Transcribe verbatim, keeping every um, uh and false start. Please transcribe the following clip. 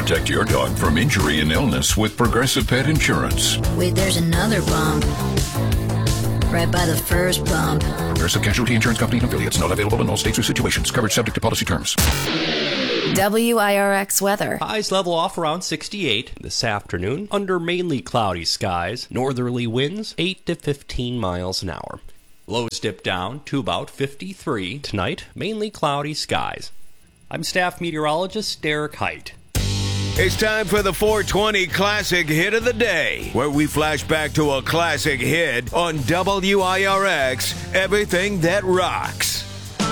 Protect your dog from injury and illness with Progressive Pet Insurance. Wait, there's another bump. Right by the first bump. Progressive Casualty Insurance Company and affiliates. Not available in all states or situations. Coverage subject to policy terms. W I R X weather. Highs level off around sixty-eight this afternoon under mainly cloudy skies. Northerly winds eight to fifteen miles an hour. Lows dip down to about fifty-three. Tonight, mainly cloudy skies. I'm staff meteorologist Derek Height. It's time for the four twenty Classic Hit of the Day, where we flash back to a classic hit on W I R X, Everything That Rocks.